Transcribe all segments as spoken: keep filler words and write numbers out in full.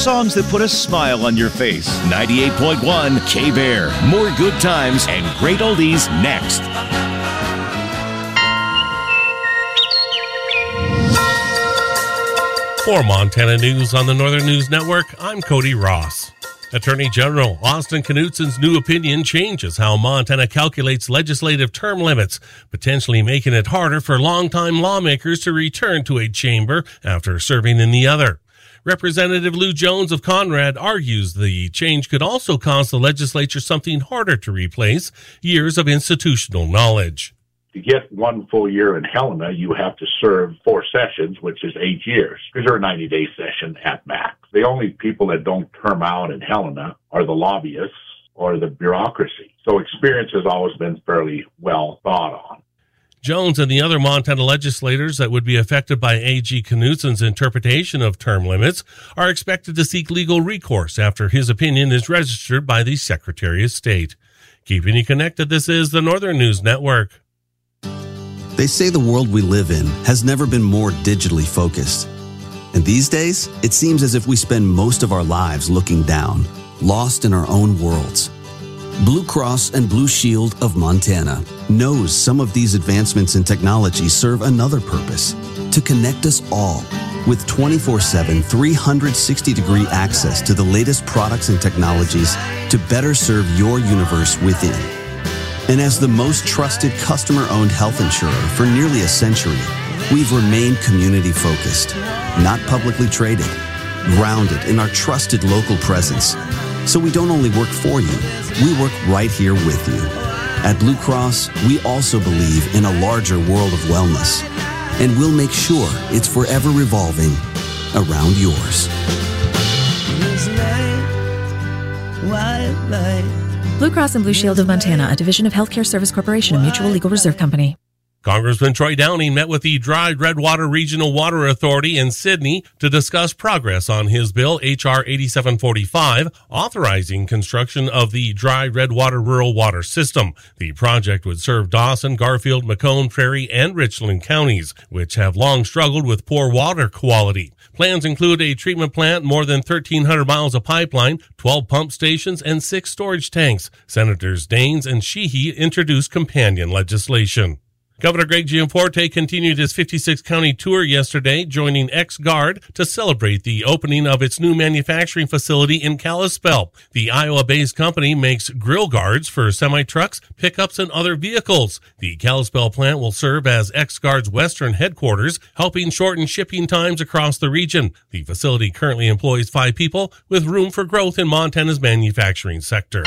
songs that put a smile on your face. ninety-eight point one K-Bear. More good times and great oldies next. For Montana News on the Northern News Network, I'm Cody Ross. Attorney General Austin Knutson's new opinion changes how Montana calculates legislative term limits, potentially making it harder for longtime lawmakers to return to a chamber after serving in the other. Representative Lou Jones of Conrad argues the change could also cost the legislature something harder to replace: years of institutional knowledge. To get one full year in Helena, you have to serve four sessions, which is eight years, because they're a ninety-day session at max. The only people that don't term out in Helena are the lobbyists or the bureaucracy. So experience has always been fairly well thought on. Jones and the other Montana legislators that would be affected by A G Knutson's interpretation of term limits are expected to seek legal recourse after his opinion is registered by the Secretary of State. Keeping you connected, this is the Northern News Network. They say the world we live in has never been more digitally focused. And these days, it seems as if we spend most of our lives looking down, lost in our own worlds. Blue Cross and Blue Shield of Montana knows some of these advancements in technology serve another purpose: to connect us all with twenty-four seven, three hundred sixty degree access to the latest products and technologies to better serve your universe within. And as the most trusted customer-owned health insurer for nearly a century, we've remained community-focused, not publicly traded, grounded in our trusted local presence. So we don't only work for you, we work right here with you. At Blue Cross, we also believe in a larger world of wellness, and we'll make sure it's forever revolving around yours. Blue Cross and Blue Shield of Montana, a division of Healthcare Service Corporation, a mutual legal reserve company. Congressman Troy Downing met with the Dry Redwater Regional Water Authority in Sydney to discuss progress on his bill, H R eighty-seven forty-five, authorizing construction of the Dry Redwater Rural Water System. The project would serve Dawson, Garfield, Macomb, Prairie, and Richland counties, which have long struggled with poor water quality. Plans include a treatment plant, more than thirteen hundred miles of pipeline, twelve pump stations, and six storage tanks. Senators Daines and Sheehy introduced companion legislation. Governor Greg Gianforte continued his fifty-six county tour yesterday, joining X-Guard to celebrate the opening of its new manufacturing facility in Kalispell. The Iowa-based company makes grill guards for semi-trucks, pickups, and other vehicles. The Kalispell plant will serve as X-Guard's western headquarters, helping shorten shipping times across the region. The facility currently employs five people, with room for growth in Montana's manufacturing sector.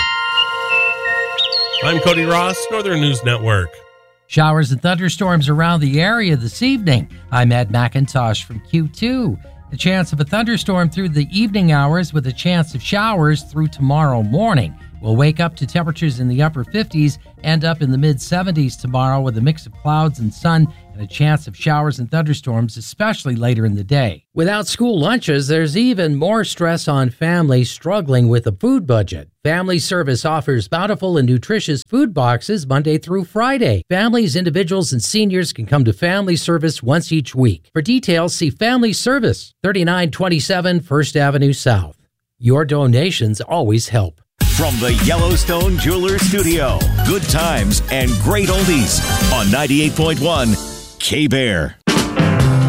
I'm Cody Ross, Northern News Network. Showers and thunderstorms around the area this evening. I'm Ed McIntosh from Q two. The chance of a thunderstorm through the evening hours with a chance of showers through tomorrow morning. We'll wake up to temperatures in the upper fifties and up in the mid-seventies tomorrow with a mix of clouds and sun and a chance of showers and thunderstorms, especially later in the day. Without school lunches, there's even more stress on families struggling with a food budget. Family Service offers bountiful and nutritious food boxes Monday through Friday. Families, individuals, and seniors can come to Family Service once each week. For details, see Family Service, thirty-nine twenty-seven First Avenue South. Your donations always help. From the Yellowstone Jewelers Studio, good times and great oldies on ninety-eight point one K-Bear.